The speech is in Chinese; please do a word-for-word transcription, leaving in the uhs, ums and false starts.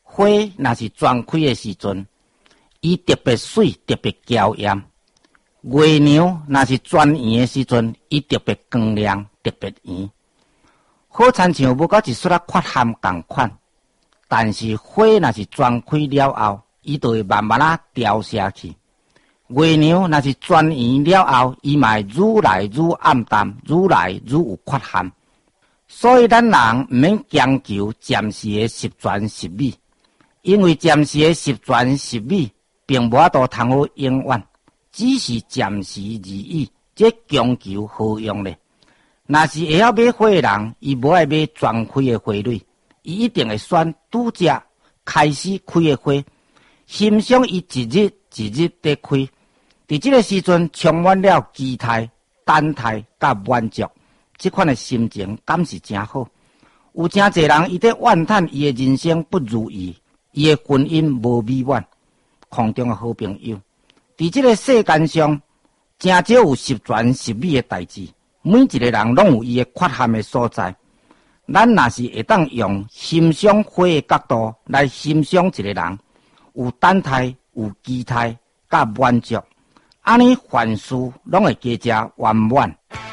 花若是全开的时阵，伊特别水，特别娇艳；月娘若是全圆的时阵，伊特别光亮，特别圆。好亲像无到一撮啊缺陷同款，但是花若是全开了后，伊就会慢慢啊凋谢去。月娘若是全圆了后，伊嘛会愈来愈暗淡，愈来愈有缺陷。所以咱人毋免强求暂时的十全十美，因为暂时的十全十美并无法度通好永远，只是暂时而已。这强求何用呢？若是会晓买花的人，伊无爱买全开的花蕊，伊一定会选拄只开始开的花，欣赏伊一日一日在开。伫这个时阵，充满了期待、等待甲满足。这款的心情敢是真好。有真侪人，伊在怨叹伊的人生不如意，伊的婚姻无美满。空中的好朋友，伫这个世间上，真少有十全十美的代志。每一个人拢有伊的缺陷的所在。咱若是会当用欣赏花的角度来欣赏一个人，有等待、有期待、甲满足，安尼凡事拢会加加圆满。